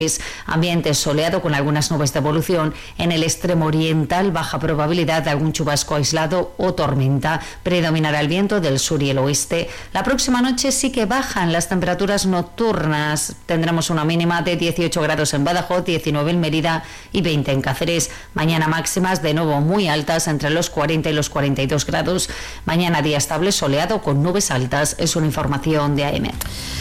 Ambiente soleado con algunas nubes de evolución. En el extremo oriental, baja probabilidad de algún chubasco aislado o tormenta. Predominará el viento del sur y el oeste. La próxima noche sí que bajan las temperaturas nocturnas. Tendremos una mínima de 18 grados en Badajoz, 19 en Mérida y 20 en Cáceres. Mañana máximas de nuevo muy altas, entre los 40 y los 42 grados. Mañana día estable, soleado con nubes altas. Es una información de AM.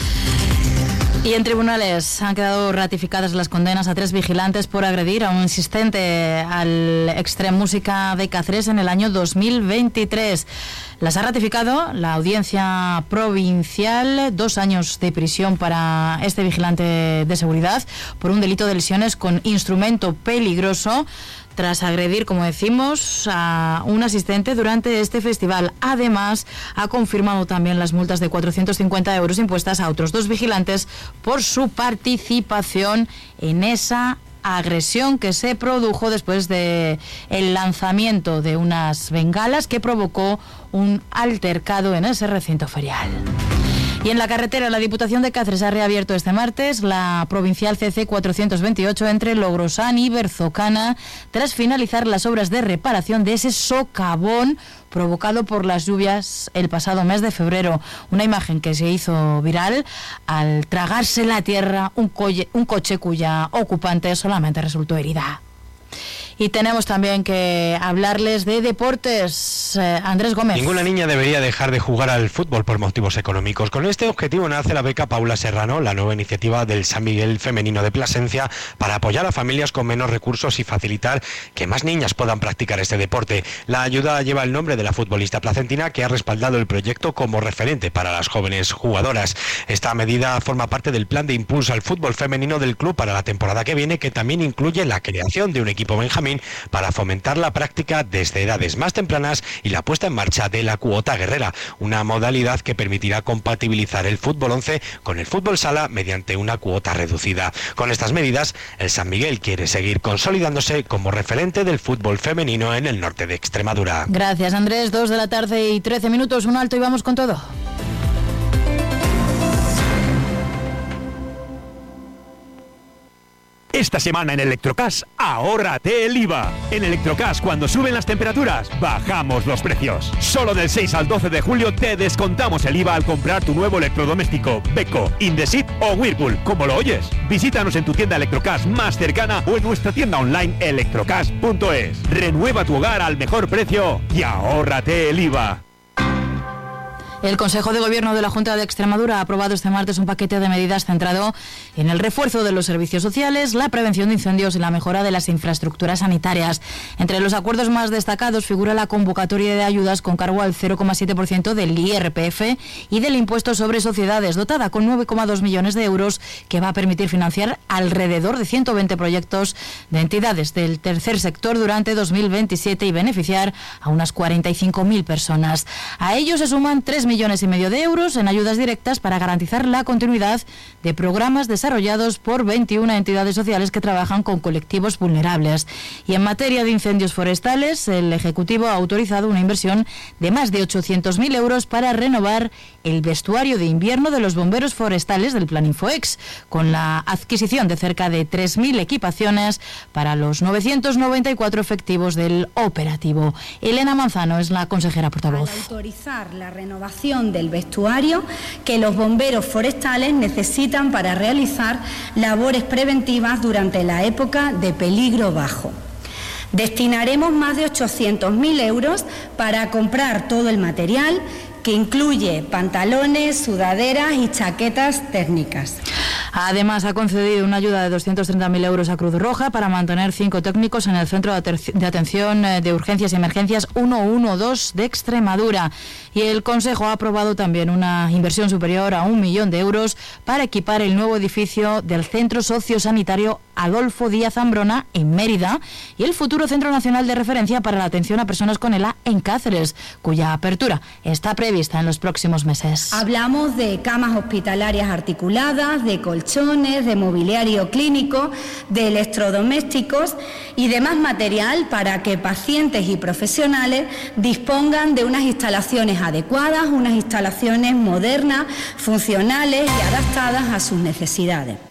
Y en tribunales han quedado ratificadas las condenas a 3 vigilantes por agredir a un asistente al Extrem Música de Cáceres en el año 2023. Las ha ratificado la Audiencia Provincial, 2 años de prisión para este vigilante de seguridad por un delito de lesiones con instrumento peligroso, tras agredir, como decimos, a un asistente durante este festival. Además, ha confirmado también las multas de 450 euros impuestas a otros 2 vigilantes por su participación en esa agresión que se produjo después de el lanzamiento de unas bengalas que provocó un altercado en ese recinto ferial. Y en la carretera, la Diputación de Cáceres ha reabierto este martes la provincial CC 428 entre Logrosán y Berzocana, tras finalizar las obras de reparación de ese socavón provocado por las lluvias el pasado mes de febrero. Una imagen que se hizo viral al tragarse la tierra un coche cuya ocupante solamente resultó herida. Y tenemos también que hablarles de deportes. Andrés Gómez. Ninguna niña debería dejar de jugar al fútbol por motivos económicos. Con este objetivo nace la beca Paula Serrano, la nueva iniciativa del San Miguel Femenino de Plasencia, para apoyar a familias con menos recursos y facilitar que más niñas puedan practicar este deporte. La ayuda lleva el nombre de la futbolista placentina, que ha respaldado el proyecto como referente para las jóvenes jugadoras. Esta medida forma parte del plan de impulso al fútbol femenino del club para la temporada que viene, que también incluye la creación de un equipo benjamín para fomentar la práctica desde edades más tempranas y la puesta en marcha de la cuota guerrera, una modalidad que permitirá compatibilizar el fútbol 11 con el fútbol sala mediante una cuota reducida. Con estas medidas, el San Miguel quiere seguir consolidándose como referente del fútbol femenino en el norte de Extremadura. Gracias, Andrés. 2 de la tarde y 13 minutos, un alto y vamos con todo. Esta semana en Electrocas, ahórrate el IVA. En Electrocas, cuando suben las temperaturas, bajamos los precios. Solo del 6 al 12 de julio te descontamos el IVA al comprar tu nuevo electrodoméstico, Beko, Indesit o Whirlpool, como lo oyes. Visítanos en tu tienda Electrocas más cercana o en nuestra tienda online electrocas.es. Renueva tu hogar al mejor precio y ahórrate el IVA. El Consejo de Gobierno de la Junta de Extremadura ha aprobado este martes un paquete de medidas centrado en el refuerzo de los servicios sociales, la prevención de incendios y la mejora de las infraestructuras sanitarias. Entre los acuerdos más destacados figura la convocatoria de ayudas con cargo al 0,7% del IRPF y del impuesto sobre sociedades, dotada con 9,2 millones de euros, que va a permitir financiar alrededor de 120 proyectos de entidades del tercer sector durante 2027 y beneficiar a unas 45.000 personas. A ello se suman 3,5 millones de euros en ayudas directas para garantizar la continuidad de programas desarrollados por 21 entidades sociales que trabajan con colectivos vulnerables. Y en materia de incendios forestales, el Ejecutivo ha autorizado una inversión de más de 800.000 euros para renovar el vestuario de invierno de los bomberos forestales del Plan Infoex, con la adquisición de cerca de 3.000 equipaciones para los 994 efectivos del operativo. Elena Manzano es la consejera portavoz. Al autorizar la renovación del vestuario que los bomberos forestales necesitan para realizar labores preventivas durante la época de peligro bajo. Destinaremos más de 800.000 euros para comprar todo el material, que incluye pantalones, sudaderas y chaquetas técnicas. Además, ha concedido una ayuda de 230.000 euros a Cruz Roja para mantener 5 técnicos en el Centro de Atención de Urgencias y Emergencias 112 de Extremadura. Y el Consejo ha aprobado también una inversión superior a 1 millón de euros para equipar el nuevo edificio del Centro Sociosanitario Adolfo Díaz Ambrona en Mérida y el futuro Centro Nacional de Referencia para la Atención a Personas con ELA en Cáceres, cuya apertura está prevista en los próximos meses. Hablamos de camas hospitalarias articuladas, de colchones, de mobiliario clínico, de electrodomésticos y demás material para que pacientes y profesionales dispongan de unas instalaciones adecuadas, unas instalaciones modernas, funcionales y adaptadas a sus necesidades.